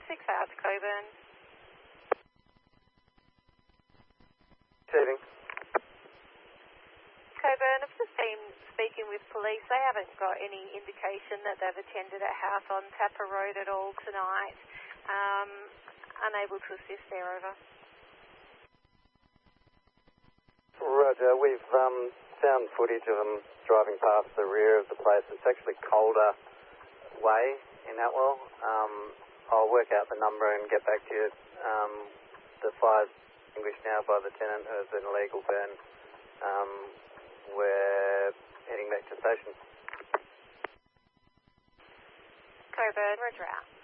6 hours, Coburn. Receiving. Coburn, I've just been speaking with police. They haven't got any indication that they've attended a house on Tapper Road at all tonight. Unable to assist there, over. Roger, we've found footage of them driving past the rear of the place. It's actually Calder Way in Atwell. I'll work out the number and get back to you. The fire's extinguished now by the tenant who has an illegal burn. We're heading back to station. Coburn, roger out.